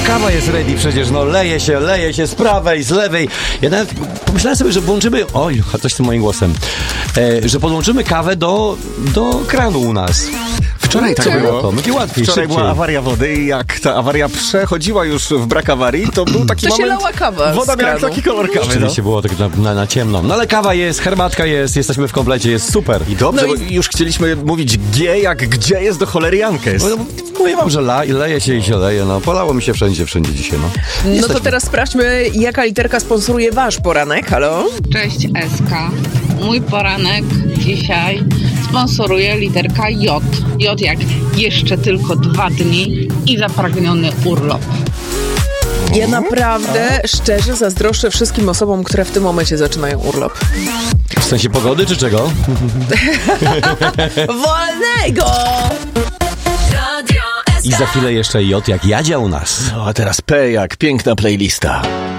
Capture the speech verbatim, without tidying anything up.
kawa jest ready przecież, no leje się, leje się z prawej, z lewej. Ja nawet pomyślałem sobie, że włączymy, oj, coś z tym moim głosem, e, że podłączymy kawę do, do kranu u nas. Wczoraj tak było. To będzie łatwiej, Wczoraj szybciej. była awaria wody i jak ta awaria przechodziła już w brak awarii, to był taki to moment... się lała kawa Woda z miała kranu. taki kolor kawy. Rzeczywiście było tak na, na, na ciemno. No ale kawa jest, herbatka jest, jesteśmy w komplecie, jest super. I dobrze, No bo i- już chcieliśmy mówić G jak gdzie jest do cholery Jankes. No, mówię wam, że la, leje się i się leje, no polało mi się wszędzie, wszędzie dzisiaj, no. No Jesteśmy. to teraz sprawdźmy, jaka literka sponsoruje wasz poranek, halo? Cześć Eska. Mój poranek dzisiaj sponsoruje literka J. J jak jeszcze tylko dwa dni i zapragniony urlop. Ja naprawdę szczerze zazdroszczę wszystkim osobom, które w tym momencie zaczynają urlop. W sensie pogody czy czego? Wolnego! I za chwilę jeszcze J jak Jadzia u nas. No a teraz P jak piękna playlista.